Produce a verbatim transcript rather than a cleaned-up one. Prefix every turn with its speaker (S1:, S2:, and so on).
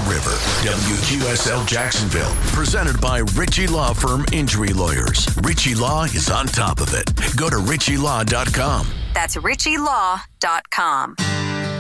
S1: river. W Q S L Jacksonville, presented by Ritchie Law Firm Injury Lawyers. Ritchie Law is on top of it. Go to ritchie law dot com.
S2: That's ritchie law dot com.